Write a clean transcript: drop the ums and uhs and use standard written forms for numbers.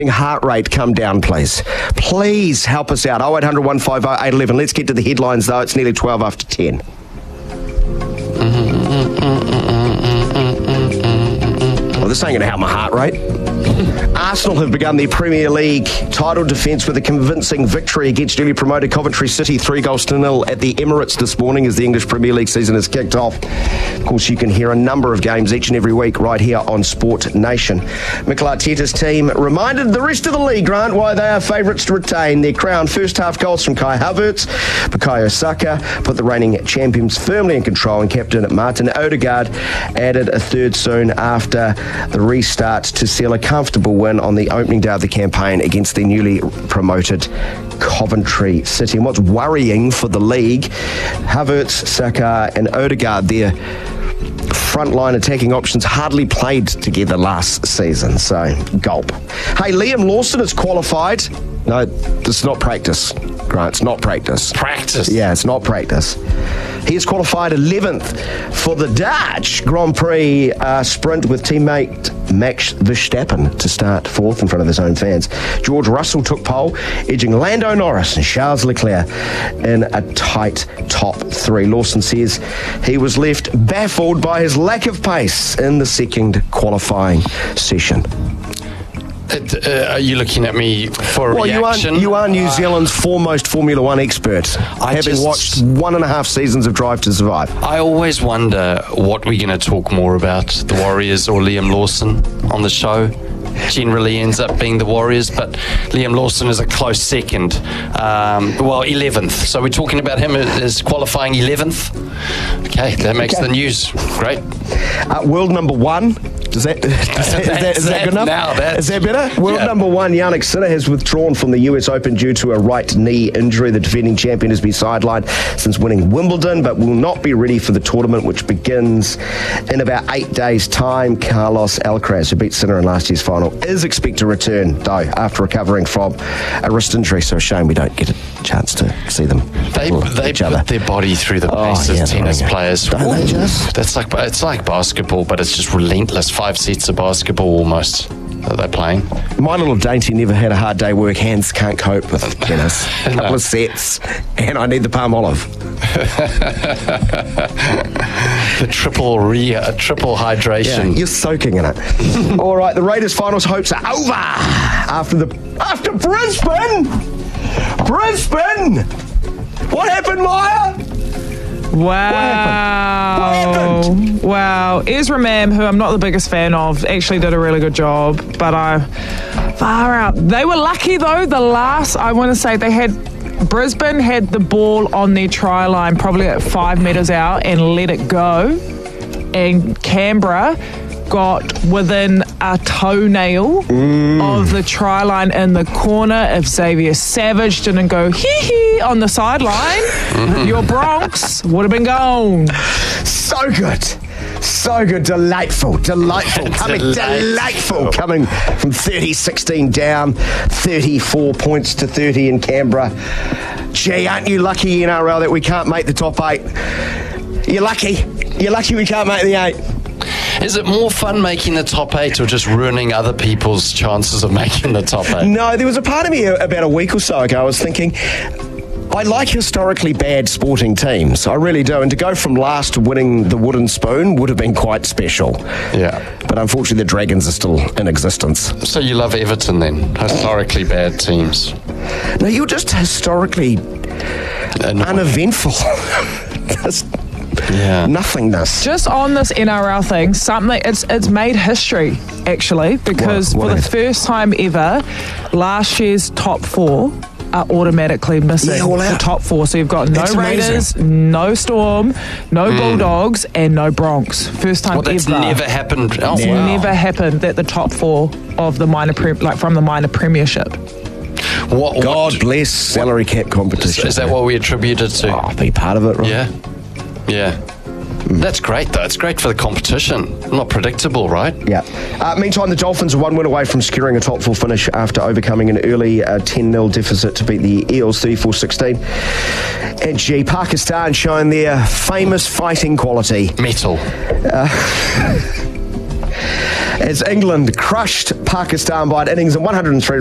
heart rate come down, please. Please help us out. 0800 150 811. Let's get to the headlines, though. It's nearly 12 after 10. Well, this ain't going to help my heart rate. Arsenal have begun their Premier League title defence with a convincing victory against newly promoted Coventry City, 3-0 at the Emirates this morning as the English Premier League season has kicked off. Of course, you can hear a number of games each and every week right here on Sport Nation. Mikel Arteta's team reminded the rest of the league, Grant, why they are favourites to retain their crown. First half goals from Kai Havertz, Bukayo Saka put the reigning champions firmly in control, and captain Martin Odegaard added a third soon after the restart to seal a comfortable win on the opening day of the campaign against the newly promoted Coventry City. And what's worrying for the league, Havertz, Saka and Odegaard, their frontline attacking options, hardly played together last season, so gulp. Hey, Liam Lawson is qualified. No, it's not practice, Grant. It's not practice. Practice? Yeah, it's not practice. He is qualified 11th for the Dutch Grand Prix sprint with teammate Max Verstappen to start 4th in front of his own fans. George Russell took pole, edging Lando Norris and Charles Leclerc in a tight top 3. Lawson says he was left baffled by his lack of pace in the second qualifying session. Are you looking at me for a reaction? You are New Zealand's foremost Formula One expert, having watched 1.5 seasons of Drive to Survive. I always wonder what we're going to talk more about, the Warriors or Liam Lawson on the show. Generally ends up being the Warriors, but Liam Lawson is a close second. 11th. So we're talking about him as qualifying 11th. Okay, that makes the news. Great. World number 1. Is that good enough? Is that better? World number 1, Jannik Sinner, has withdrawn from the US Open due to a right knee injury. The defending champion has been sidelined since winning Wimbledon, but will not be ready for the tournament, which begins in about 8 days' time. Carlos Alcaraz, who beat Sinner in last year's final, is expected to return, though, after recovering from a wrist injury. So a shame we don't get a chance to see them. They put their body through the paces, tennis players. Don't they just? It's like basketball, but it's just relentless. 5 sets of basketball almost that they're playing. My little dainty never had a hard day work. Hands can't cope with tennis. A couple of sets, and I need the palm olive. The triple hydration. Yeah, you're soaking in it. All right, the Raiders' finals hopes are over after Brisbane. What happened, Maya? Wow. What happened? Wow. Ezra Mam, who I'm not the biggest fan of, actually did a really good job, but far out. They were lucky, though. Brisbane had the ball on their try line probably at 5 metres out and let it go. And Canberra got within a toenail of the try line in the corner. If Xavier Savage didn't go hee-hee on the sideline, your Bronx would have been gone. So good, delightful. Coming from 30-16 down, 34 points to 30 in Canberra. Gee, aren't you lucky, NRL, that we can't make the top 8? You're lucky we can't make the 8. Is it more fun making the top 8 or just ruining other people's chances of making the top 8? No, there was a part of me about a week or so ago, I was thinking, I like historically bad sporting teams. I really do. And to go from last to winning the wooden spoon would have been quite special. Yeah. But unfortunately, the Dragons are still in existence. So you love Everton then? Historically bad teams? No, you're just historically uneventful. Nothingness. Just on this NRL thing, it's made history, actually, because for the first time ever, last year's top 4 are automatically missing the top 4. So you've got no Raiders, no Storm, no Bulldogs, and no Bronx. First time that's ever. Never happened. It's never happened that the top 4 of the from the minor premiership. God bless salary cap competition. Is that what we attribute it to? Oh, be part of it, right? Yeah. That's great, though. It's great for the competition. Not predictable, right? Yeah. Meantime, the Dolphins are 1 win away from securing a top 4 finish after overcoming an early 10-0 deficit to beat the Eels 34-16. And Pakistan showing their famous fighting quality. Metal. as England crushed Pakistan by an innings in 103